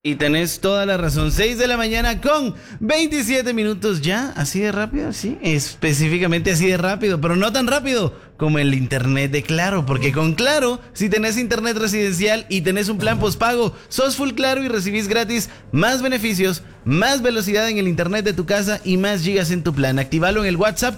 Y tenés toda la razón, 6 de la mañana con 27 minutos ya, así de rápido, sí, específicamente así de rápido, pero no tan rápido como el internet de Claro, porque con Claro, si tenés internet residencial y tenés un plan postpago, sos full Claro y recibís gratis más beneficios, más velocidad en el internet de tu casa y más gigas en tu plan. Activalo en el WhatsApp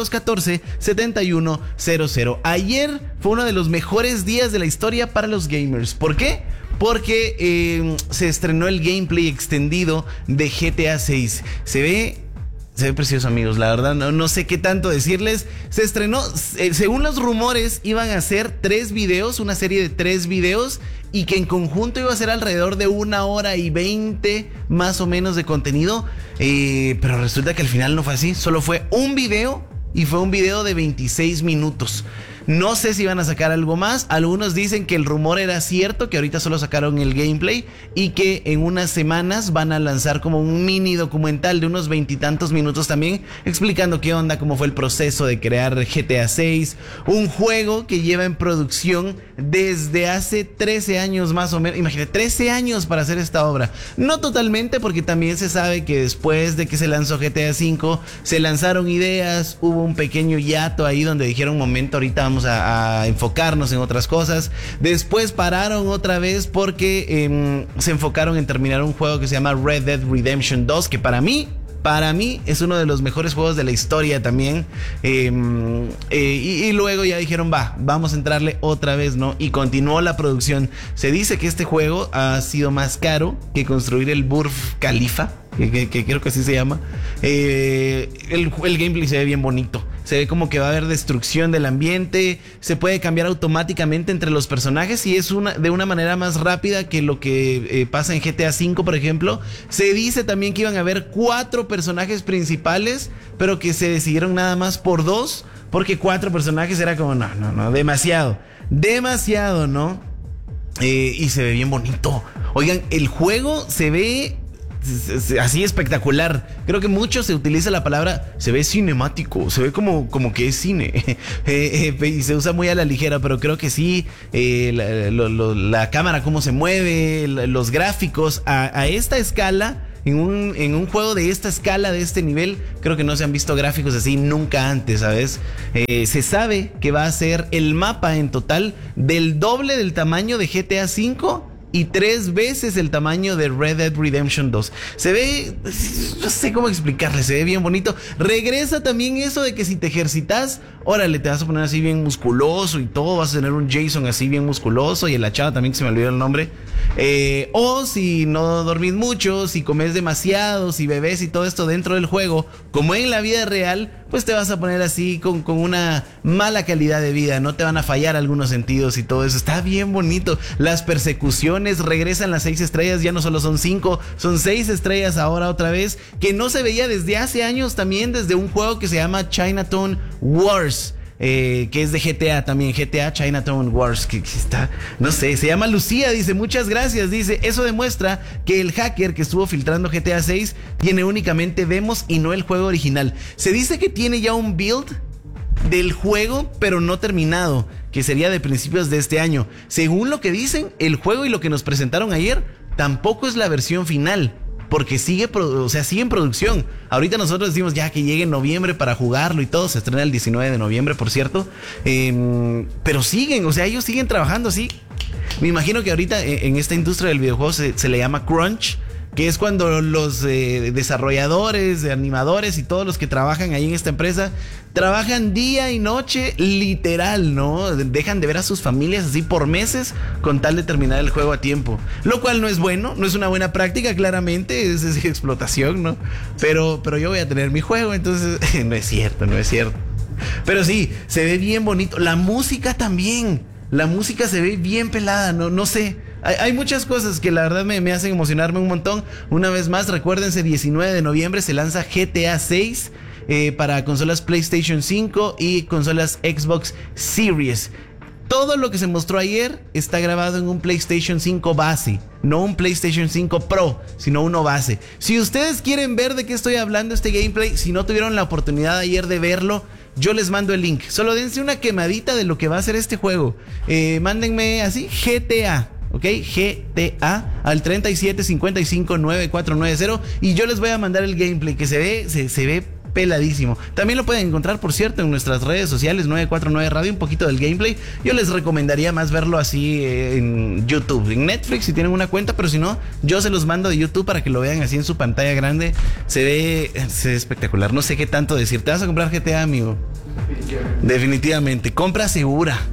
4214-7100. Ayer fue uno de los mejores días de la historia para los gamers. ¿Por qué? Porque se estrenó el gameplay extendido de GTA 6. Se ve precioso, amigos. La verdad, no sé qué tanto decirles. Se estrenó, según los rumores, iban a ser 3 videos, una serie de 3 videos, y que en conjunto iba a ser alrededor de 1 hora y 20 más o menos de contenido. Pero resulta que al final no fue así. Solo fue un video, y fue un video de 26 minutos. No sé si van a sacar algo más. Algunos dicen que el rumor era cierto, que ahorita solo sacaron el gameplay y que en unas semanas van a lanzar como un mini documental de unos 20 y tantos minutos también, explicando qué onda, cómo fue el proceso de crear GTA 6, un juego que lleva en producción desde hace 13 años más o menos. Imagínate, 13 años para hacer esta obra. No totalmente, porque también se sabe que después de que se lanzó GTA 5, se lanzaron ideas, hubo un pequeño hiato ahí donde dijeron, momento, ahorita vamos a enfocarnos en otras cosas. Después pararon otra vez porque se enfocaron en terminar un juego que se llama Red Dead Redemption 2, que para mí es uno de los mejores juegos de la historia también. Y luego ya dijeron, vamos a entrarle otra vez, ¿no? Y continuó la producción. Se dice que este juego ha sido más caro que construir el Burj Khalifa, que creo que así se llama. El gameplay se ve bien bonito. Se ve como que va a haber destrucción del ambiente. Se puede cambiar automáticamente entre los personajes y es de una manera más rápida que lo que pasa en GTA V, por ejemplo. Se dice también que iban a haber 4 personajes principales, pero que se decidieron nada más por 2, porque 4 personajes era como, no, demasiado, ¿no? Y se ve bien bonito. Oigan, el juego se ve así espectacular. Creo que mucho se utiliza la palabra, se ve cinemático, se ve como que es cine. Y se usa muy a la ligera, pero creo que sí, la cámara, cómo se mueve, los gráficos a esta escala. En un juego de esta escala, de este nivel, creo que no se han visto gráficos así nunca antes, ¿sabes? Se sabe que va a ser el mapa en total del doble del tamaño de GTA V y 3 veces el tamaño de Red Dead Redemption 2. Se ve, no sé cómo explicarle, se ve bien bonito. Regresa también eso de que si te ejercitas, órale, te vas a poner así bien musculoso y todo, vas a tener un Jason así bien musculoso, y la chava también, que se me olvidó el nombre. O si no dormís mucho, si comes demasiado, si bebés y todo esto dentro del juego, como en la vida real, pues te vas a poner así con una mala calidad de vida, no te van a fallar algunos sentidos y todo eso. Está bien bonito. Las persecuciones, regresan las 6 estrellas, ya no solo son 5, son 6 estrellas ahora otra vez, que no se veía desde hace años también, desde un juego que se llama Chinatown Wars. Que es de GTA también, GTA Chinatown Wars, que está, no sé, se llama Lucía, dice, muchas gracias, dice, eso demuestra que el hacker que estuvo filtrando GTA 6 tiene únicamente demos y no el juego original. Se dice que tiene ya un build del juego, pero no terminado, que sería de principios de este año. Según lo que dicen, el juego y lo que nos presentaron ayer tampoco es la versión final, porque sigue en producción. Ahorita nosotros decimos ya que llegue en noviembre para jugarlo y todo. Se estrena el 19 de noviembre, por cierto. Pero siguen, ellos siguen trabajando así. Me imagino que ahorita en esta industria del videojuego se le llama crunch, que es cuando los desarrolladores, animadores y todos los que trabajan ahí en esta empresa trabajan día y noche, literal, ¿no? Dejan de ver a sus familias así por meses con tal de terminar el juego a tiempo. Lo cual no es bueno, no es una buena práctica, claramente, es explotación, ¿no? Pero yo voy a tener mi juego, entonces no es cierto. Pero sí, se ve bien bonito. La música también. La música se ve bien pelada, no sé. Hay muchas cosas que la verdad me hacen emocionarme un montón. Una vez más, recuérdense, 19 de noviembre se lanza GTA 6 para consolas PlayStation 5 y consolas Xbox Series. Todo lo que se mostró ayer está grabado en un PlayStation 5 base, no un PlayStation 5 Pro, sino uno base. Si ustedes quieren ver de qué estoy hablando este gameplay, si no tuvieron la oportunidad ayer de verlo, yo les mando el link. Solo dense una quemadita de lo que va a ser este juego. Mándenme así, GTA. ¿ok? GTA al 37559490 y yo les voy a mandar el gameplay que se ve peladísimo. También lo pueden encontrar, por cierto, en nuestras redes sociales 949 Radio, un poquito del gameplay. Yo les recomendaría más verlo así en YouTube, en Netflix si tienen una cuenta, pero si no, yo se los mando de YouTube para que lo vean así en su pantalla grande. Se ve espectacular. No sé qué tanto decir. ¿Te vas a comprar GTA, amigo? Definitivamente. Compra segura.